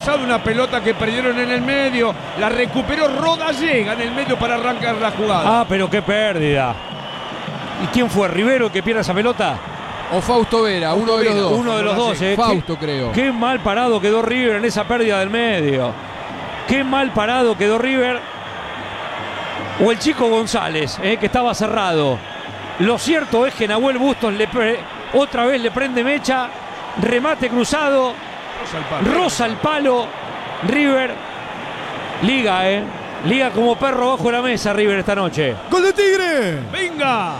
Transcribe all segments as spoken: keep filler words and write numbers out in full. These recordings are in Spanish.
pasado una pelota que perdieron en el medio. La recuperó Rodallega en el medio para arrancar la jugada. Ah, pero qué pérdida. ¿Y quién fue? ¿Rivero el que pierde esa pelota? O Fausto Vera, uno de los dos. Uno de los dos, eh. Fausto, qué, creo. Qué mal parado quedó River en esa pérdida del medio. Qué mal parado quedó River. O el chico González, eh, que estaba cerrado. Lo cierto es que Nahuel Bustos le pre, otra vez le prende mecha. Remate cruzado. Rosa al palo. Rosa al palo. River. Liga, eh. Liga como perro bajo la mesa River esta noche. ¡Gol de Tigre! ¡Venga!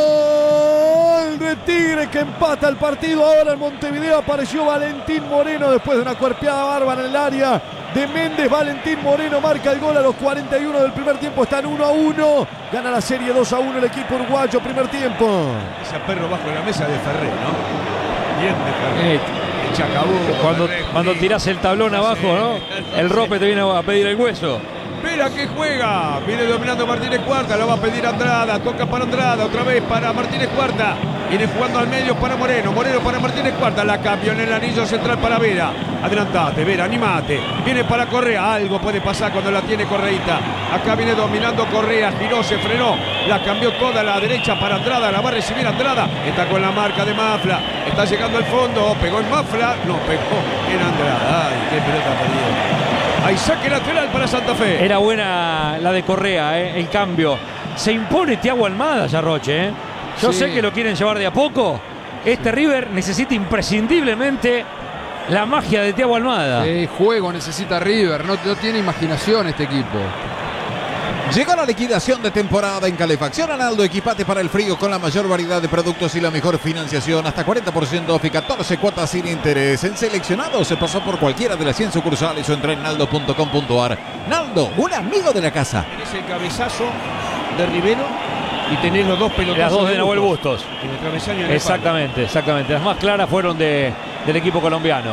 ¡Gol de Tigre que empata el partido! Ahora en Montevideo apareció Valentín Moreno después de una cuerpeada bárbara en el área de Méndez. Valentín Moreno marca el gol a los cuarenta y uno del primer tiempo. Están uno a uno. Gana la serie dos a uno el equipo uruguayo. Primer tiempo. Ese perro bajo la mesa de Ferrer, ¿no? Bien de Ferrer. Eh, Chacabú. cuando, cuando tirás el tablón abajo, ¿no? El rope te viene a pedir el hueso. Vera que juega, viene dominando Martínez Cuarta, lo va a pedir Andrada, toca para Andrada, otra vez para Martínez Cuarta, viene jugando al medio para Moreno, Moreno para Martínez Cuarta, la cambio en el anillo central para Vera, adelantate Vera, animate, viene para Correa, algo puede pasar cuando la tiene Correita, acá viene dominando Correa, giró, se frenó, la cambió toda a la derecha para Andrada, la va a recibir Andrada, está con la marca de Mafla, está llegando al fondo, pegó en Mafla, no, pegó en Andrada, ay, qué pelota perdida. Hay saque lateral para Santa Fe. Era buena la de Correa, eh, el cambio. Se impone Thiago Almada, Yarroche. Eh. Yo Sí. sé que lo quieren llevar de a poco. Este River necesita imprescindiblemente la magia de Thiago Almada. Eh, juego necesita River, no, no tiene imaginación este equipo. Llegó la liquidación de temporada en Calefacción Analdo. Equipate para el frío con la mayor variedad de productos y la mejor financiación. Hasta cuarenta por ciento off y catorce cuotas sin interés. En seleccionado se pasó por cualquiera de las cien sucursales o entra en naldo punto com punto ar. Naldo, un amigo de la casa. Tenés el cabezazo de Rivero y tenés los dos pelotazos. Las dos de Nahuel Bustos. En el travesaño y en el Exactamente, exactamente. Las más claras fueron de, del equipo colombiano.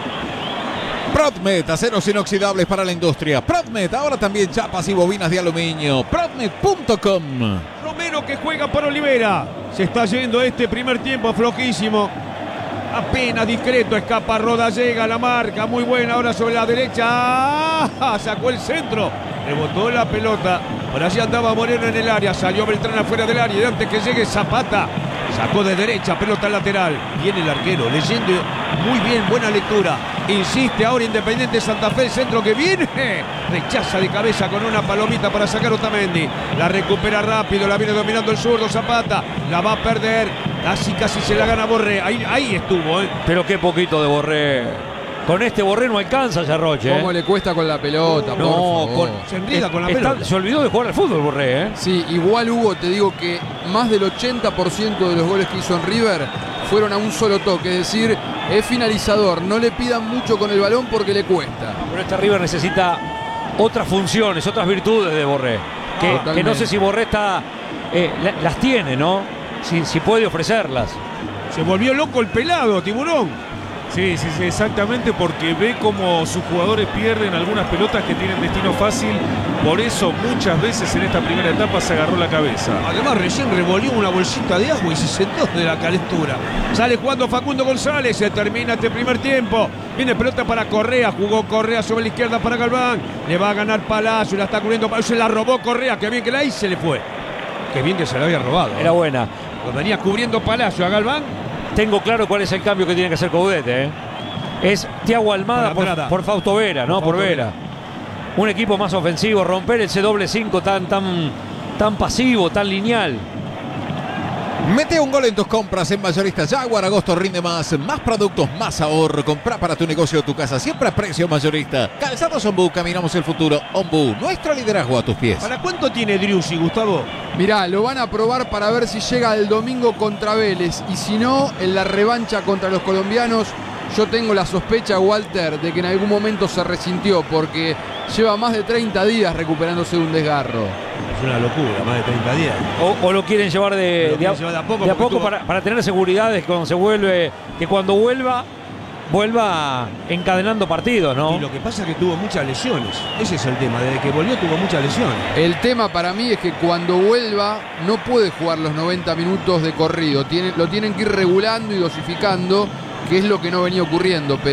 Prodmet, aceros inoxidables para la industria. Prodmet, ahora también chapas y bobinas de aluminio. Prodmet punto com. palo. Romero que juega para Olivera. Se está yendo este primer tiempo flojísimo. Apenas discreto, escapa Rodallega, la marca muy buena ahora sobre la derecha. ¡Ah! Sacó el centro, rebotó la pelota. Por allí andaba Moreno en el área, salió Beltrán afuera del área y antes que llegue Zapata, sacó de derecha, pelota lateral. Viene el arquero, leyendo muy bien, buena lectura. Insiste ahora Independiente Santa Fe, el centro que viene. Rechaza de cabeza con una palomita para sacar Otamendi. La recupera rápido, la viene dominando el zurdo Zapata. La va a perder, casi casi se la gana Borré. Ahí, ahí estuvo, ¿eh? Pero qué poquito de Borré. Con este Borré no alcanza, Yarroche. ¿Cómo Eh. le cuesta con la pelota? No, por favor. con- Se enrida con la Está- pelota. se olvidó de jugar al fútbol, Borré, ¿eh? Sí, igual Hugo, te digo que más del ochenta por ciento de los goles que hizo en River fueron a un solo toque, es decir, es finalizador, no le pidan mucho con el balón porque le cuesta. Pero este River necesita otras funciones, otras virtudes de Borré. Que, Totalmente. que no sé si Borré está, eh, la- las tiene, ¿no? Si, si puede ofrecerlas. Se volvió loco el pelado, Tiburón. Sí, sí, sí, exactamente, porque ve como sus jugadores pierden algunas pelotas que tienen destino fácil. Por eso muchas veces en esta primera etapa se agarró la cabeza. Además recién revolvió una bolsita de agua y se sentó de la calentura. Sale jugando Facundo González, se termina este primer tiempo. Viene pelota para Correa, jugó Correa sobre la izquierda para Galván. Le va a ganar Palacio, la está cubriendo Palacio, se la robó Correa, que bien que la hizo, se le fue. Qué bien que se la había robado. Era buena. Lo venía cubriendo Palacio a Galván. Tengo claro cuál es el cambio que tiene que hacer Coudet, ¿eh? Es Thiago Almada por, Andrada. por Fausto Vera, no Por por Fausto Vera. Un equipo más ofensivo, romper ese doble cinco tan, tan, tan pasivo, tan lineal. Mete un gol en tus compras en Mayorista Jaguar. Agosto rinde más. Más productos, más ahorro. Comprá para tu negocio o tu casa. Siempre a precio mayorista. Calzados Ombú. Caminamos el futuro. Ombú. Nuestro liderazgo a tus pies. ¿Para cuánto tiene Driussi, Gustavo? Mirá, lo van a probar para ver si llega el domingo contra Vélez y si no, en la revancha contra los colombianos. Yo tengo la sospecha, Walter, de que en algún momento se resintió porque lleva más de treinta días recuperándose de un desgarro. Es una locura, más de treinta días. O, o lo quieren llevar de, Lo de quieren a, llevar de a poco de a porque poco tuvo- para, para tener seguridad de que cuando se vuelve, que cuando vuelva, vuelva encadenando partidos, ¿no? Y lo que pasa es que tuvo muchas lesiones. Ese es el tema. Desde que volvió tuvo muchas lesiones. El tema para mí es que cuando vuelva no puede jugar los noventa minutos de corrido. Tiene, lo tienen que ir regulando y dosificando, que es lo que no venía ocurriendo. Pero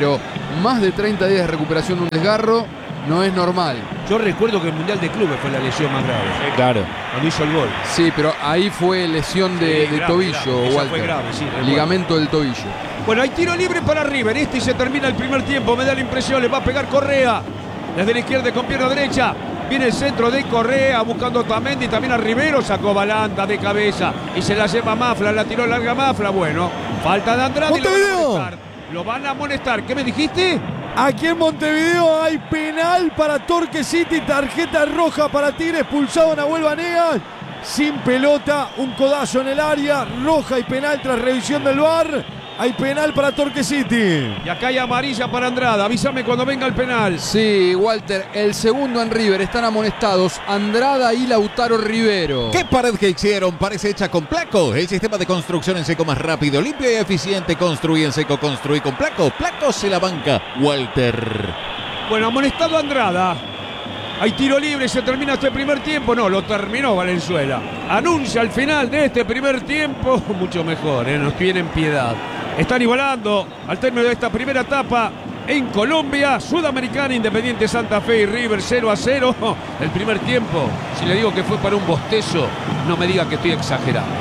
más de treinta días de recuperación de un desgarro no es normal. Yo recuerdo que el Mundial de Clubes fue la lesión más grave. Sí, claro. Cuando hizo el gol. Sí, pero ahí fue lesión de, Sí, de grave, tobillo, grave. Esa Walter. fue grave, sí, recuerdo. Ligamento del tobillo. Bueno, hay tiro libre para River. Este y se termina el primer tiempo. Me da la impresión, le va a pegar Correa. Desde la izquierda con pierna derecha. Viene el centro de Correa buscando a Otamendi, también a Rivero. Sacó Balanta de cabeza y se la lleva Mafla. La tiró larga Mafla. Bueno, falta de Andrade. y Lo van a amonestar. Lo van a amonestar. ¿Qué me dijiste? Aquí en Montevideo hay penal para Torque City, tarjeta roja para Tigre, expulsado Nahuel Vanegas, sin pelota, un codazo en el área, roja y penal tras revisión del V A R. Hay penal para Torque City. Y acá hay amarilla para Andrada. Avísame cuando venga el penal. Sí, Walter, el segundo en River. Están amonestados Andrada y Lautaro Rivero. ¿Qué pared que hicieron? Parece hecha con Placo. El sistema de construcción en seco más rápido, limpio y eficiente. Construye en seco, construye con Placo. Placo se la banca, Walter. Bueno, amonestado Andrada. Hay tiro libre, se termina este primer tiempo. No, lo terminó Valenzuela. Anuncia el final de este primer tiempo. Mucho mejor, ¿eh? Nos tienen piedad. Están igualando al término de esta primera etapa en Colombia. Sudamericana, Independiente Santa Fe y River cero a cero. El primer tiempo, si le digo que fue para un bostezo, no me diga que estoy exagerando.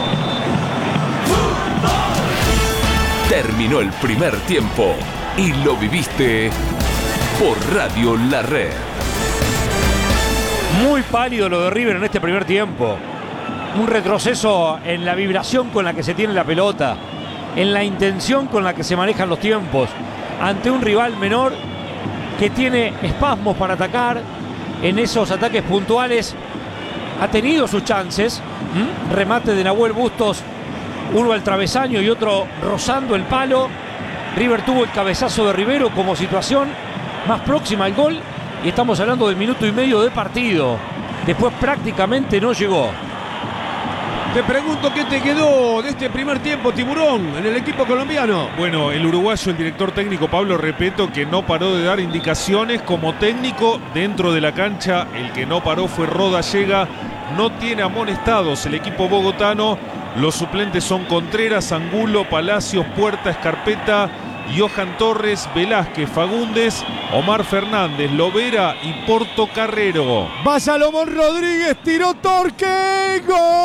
Terminó el primer tiempo y lo viviste por Radio La Red. Muy pálido lo de River en este primer tiempo. Un retroceso en la vibración con la que se tiene la pelota, en la intención con la que se manejan los tiempos, ante un rival menor que tiene espasmos para atacar. En esos ataques puntuales ha tenido sus chances. ¿Mm? Remate de Nahuel Bustos, uno al travesaño y otro rozando el palo. River tuvo el cabezazo de Rivero como situación más próxima al gol. Y estamos hablando del minuto y medio de partido. Después prácticamente no llegó. Te pregunto qué te quedó de este primer tiempo, Tiburón, en el equipo colombiano. Bueno, el uruguayo, el director técnico Pablo Repeto, que no paró de dar indicaciones como técnico dentro de la cancha. El que no paró fue Rodallega. No tiene amonestados el equipo bogotano. Los suplentes son Contreras, Angulo, Palacios, Puerta, Escarpeta, Johan Torres, Velázquez, Fagundes, Omar Fernández, Lovera y Portocarrero. Va Salomón Rodríguez, tiró Torque,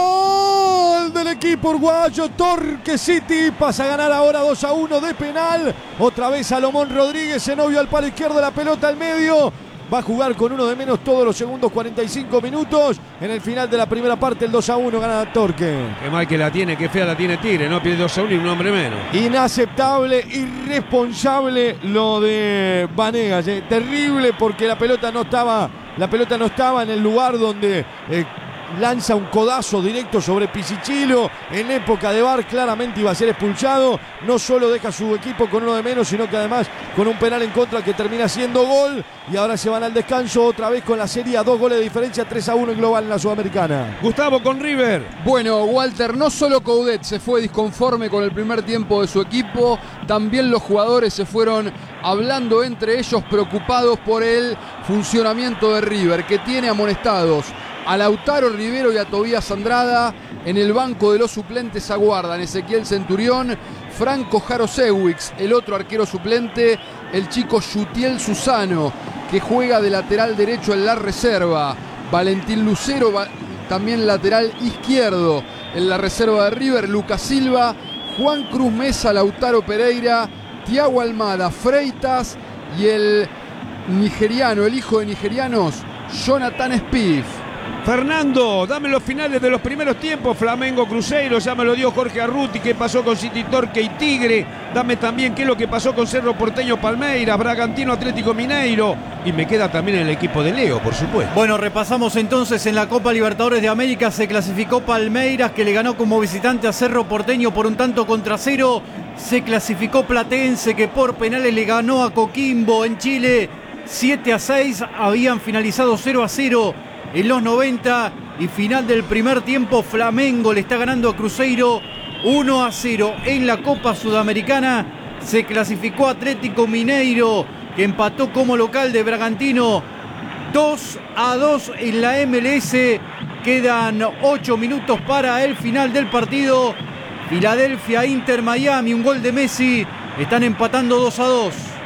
gol del equipo uruguayo. Torque City pasa a ganar ahora dos a uno de penal. Otra vez Salomón Rodríguez, se novio al palo izquierdo, la pelota al medio. Va a jugar con uno de menos todos los segundos cuarenta y cinco minutos. En el final de la primera parte el dos a uno gana Torque. Qué mal que la tiene, qué fea la tiene Tigre, ¿no? Pierde dos a uno y un hombre menos. Inaceptable, irresponsable lo de Vanegas, eh. Terrible porque la pelota no estaba, la pelota no estaba en el lugar donde eh, lanza un codazo directo sobre Pisichilo. En época de V A R claramente iba a ser expulsado. No solo deja a su equipo con uno de menos, sino que además con un penal en contra que termina siendo gol. Y ahora se van al descanso otra vez con la serie a dos goles de diferencia, tres a uno en global en la Sudamericana. Gustavo con River. Bueno, Walter, no solo Coudet se fue disconforme con el primer tiempo de su equipo, también los jugadores se fueron hablando entre ellos preocupados por el funcionamiento de River, que tiene amonestados a Lautaro Rivero y a Tobías Andrada. En el banco de los suplentes aguardan Ezequiel Centurión, Franco Jarosewicz, el otro arquero suplente, el chico Yutiel Susano, que juega de lateral derecho en la reserva, Valentín Lucero, también lateral izquierdo en la reserva de River, Lucas Silva, Juan Cruz Mesa, Lautaro Pereira, Thiago Almada, Freitas y el nigeriano, el hijo de nigerianos, Jonathan Spieth. Fernando, dame los finales de los primeros tiempos. Flamengo Cruzeiro, ya me lo dio Jorge Arruti. ¿Qué pasó con City Torque y Tigre? Dame también qué es lo que pasó con Cerro Porteño Palmeiras, Bragantino Atlético Mineiro. Y me queda también el equipo de Leo, por supuesto. Bueno, repasamos entonces en la Copa Libertadores de América. Se clasificó Palmeiras, que le ganó como visitante a Cerro Porteño por un tanto contra cero. Se clasificó Platense, que por penales le ganó a Coquimbo en Chile siete a seis. Habían finalizado cero a cero en los noventa, y final del primer tiempo Flamengo le está ganando a Cruzeiro uno a cero. En la Copa Sudamericana se clasificó Atlético Mineiro, que empató como local de Bragantino dos a dos en la M L S. Quedan ocho minutos para el final del partido. Filadelfia, Inter Miami, un gol de Messi. Están empatando dos a dos.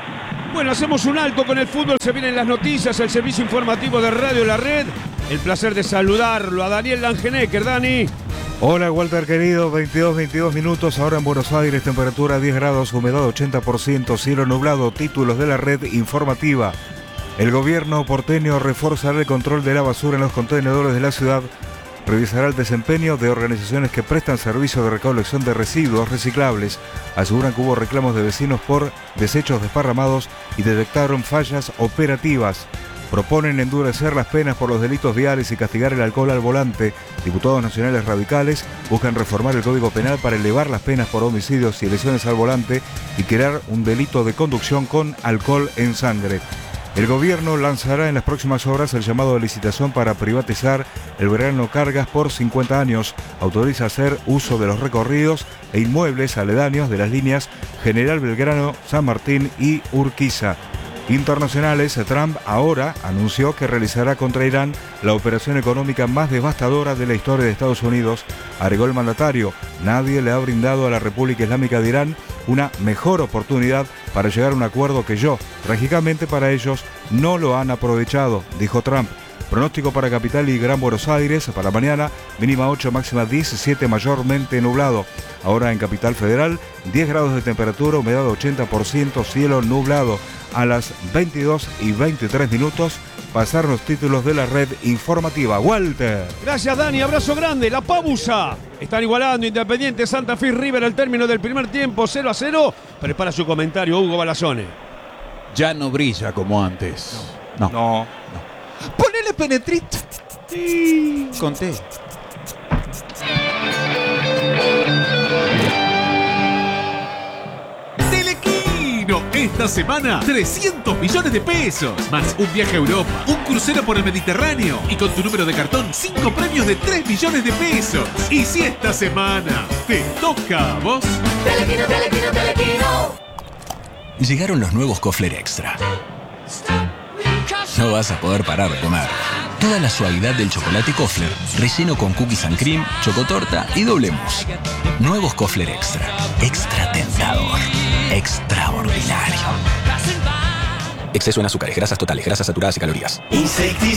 Bueno, hacemos un alto con el fútbol, se vienen las noticias, el servicio informativo de Radio La Red. El placer de saludarlo a Daniel Langenecker. Dani. Hola Walter querido, veintidós, veintidós minutos, ahora en Buenos Aires, temperatura diez grados, humedad ochenta por ciento, cielo nublado, títulos de la red informativa. El gobierno porteño reforzará el control de la basura en los contenedores de la ciudad, revisará el desempeño de organizaciones que prestan servicio de recolección de residuos reciclables, aseguran que hubo reclamos de vecinos por desechos desparramados y detectaron fallas operativas. Proponen endurecer las penas por los delitos viales y castigar el alcohol al volante. Diputados nacionales radicales buscan reformar el Código Penal para elevar las penas por homicidios y lesiones al volante y crear un delito de conducción con alcohol en sangre. El gobierno lanzará en las próximas horas el llamado de licitación para privatizar el Belgrano Cargas por cincuenta años. Autoriza hacer uso de los recorridos e inmuebles aledaños de las líneas General Belgrano, San Martín y Urquiza. Internacionales, Trump ahora anunció que realizará contra Irán la operación económica más devastadora de la historia de Estados Unidos. Agregó el mandatario, nadie le ha brindado a la República Islámica de Irán una mejor oportunidad para llegar a un acuerdo que yo, trágicamente para ellos, no lo han aprovechado, dijo Trump. Pronóstico para Capital y Gran Buenos Aires para mañana, mínima ocho, máxima diecisiete, mayormente nublado. Ahora en Capital Federal, diez grados de temperatura, humedad ochenta por ciento, cielo nublado. A las veintidós y veintitrés minutos, pasar los títulos de la red informativa. Walter. Gracias, Dani. Abrazo grande. La pausa. Están igualando Independiente Santa Fe y River al término del primer tiempo, cero a cero. Prepara su comentario, Hugo Balazone. Ya no brilla como antes. No. No. no. Ponele Penetrit. Sí. Conté. Esta semana, trescientos millones de pesos, más un viaje a Europa, un crucero por el Mediterráneo y con tu número de cartón, cinco premios de tres millones de pesos. Y si esta semana te toca a vos... Telequino, Telequino, Telequino. Llegaron los nuevos Kofler Extra. No vas a poder parar de comer. Toda la suavidad del chocolate Kofler, relleno con cookies and cream, chocotorta y doble mousse. Nuevos Kofler Extra. Extra tentador. Extraordinario. Exceso en azúcares, grasas totales, grasas saturadas y calorías. Insecticida.